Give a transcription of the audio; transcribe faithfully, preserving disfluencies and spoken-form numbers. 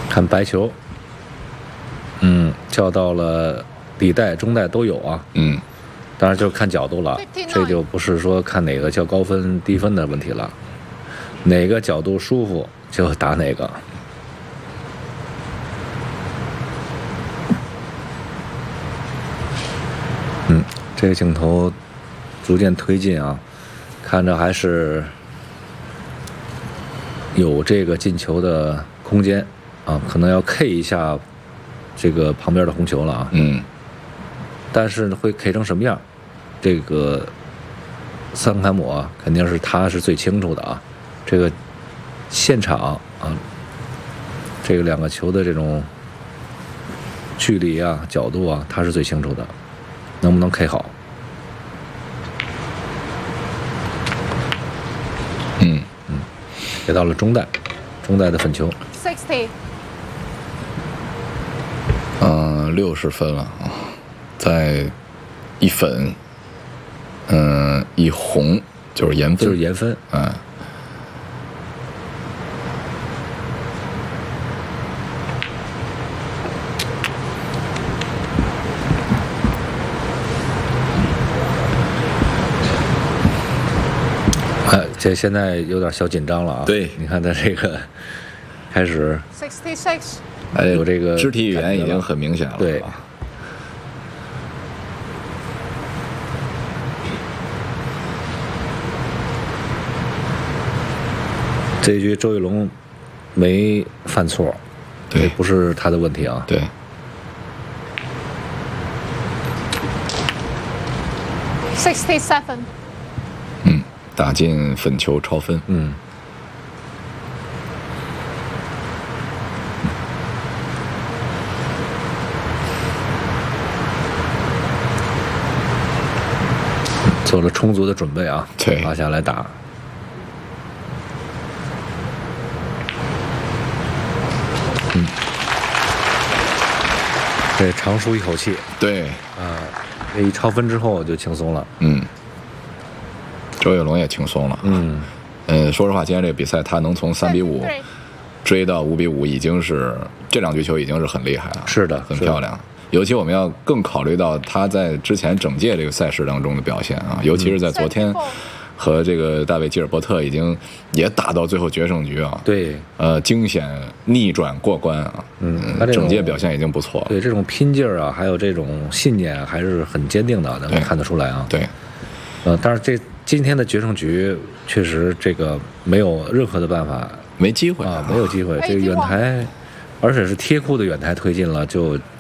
看白球，嗯，叫到了里带、中带都有啊。 嗯， 当然就看角度了，这就不是说看哪个叫高分低分的问题了，哪个角度舒服就打哪个。嗯，这个镜头逐渐推进啊，看着还是有这个进球的空间啊，可能要 K 一下这个旁边的红球了啊。 嗯， 但是会 K 成什么样，这个桑坎姆啊，肯定是他是最清楚的啊。这个现场啊，这个两个球的这种距离啊、角度啊，他是最清楚的，能不能 K 好？ 嗯嗯，给到了中带，中带的粉球。 sixty。 嗯，六十分了啊，在一粉，嗯，一红就是颜分， 就是颜分。 嗯。 哎，这现在有点小紧张了啊！ 对， 你看他这个开始 sixty six。 哎， 有这个肢体语言已经很明显了。 对。这一局周玉龙没犯错， 对， 不是他的问题啊。 对。 sixty seven。 嗯，打进粉球超分。 嗯。做了充足的准备啊， 对， 拉下来打。嗯，对，长舒一口气。 对， 啊，这一超分之后就轻松了。 嗯，周跃龙也轻松了。 嗯， 呃，说实话，今天这个比赛他能从三比五追到五比五，已经是这两局球已经是很厉害了。 是的， 很漂亮。尤其我们要更考虑到他在之前整届这个赛事当中的表现啊，尤其是在昨天和这个大卫基尔伯特已经也打到最后决胜局啊， 对， 呃，惊险逆转过关啊， 嗯， 整届表现已经不错了。 对，这种拼劲儿啊，还有这种信念还是很坚定的，能看得出来啊。 对， 呃，但是这今天的决胜局确实这个没有任何的办法， 没机会啊，没有机会，这个远台，而且是贴库的远台推进了就。